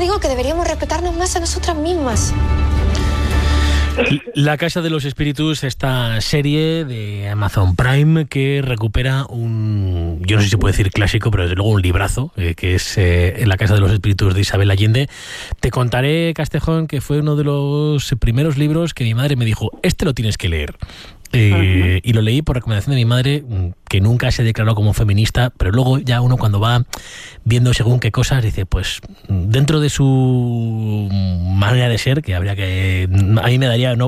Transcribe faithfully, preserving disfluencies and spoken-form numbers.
digo que deberíamos respetarnos más a nosotras mismas. La Casa de los Espíritus, esta serie de Amazon Prime que recupera un, yo no sé si se puede decir clásico, pero desde luego un librazo, eh, que es eh, La Casa de los Espíritus de Isabel Allende. Te contaré, Castejón, que fue uno de los primeros libros que mi madre me dijo, este lo tienes que leer. Eh, y lo leí por recomendación de mi madre, que nunca se declaró como feminista, pero luego ya uno cuando va viendo según qué cosas dice, pues dentro de su manera de ser, que habría que, a mí me daría no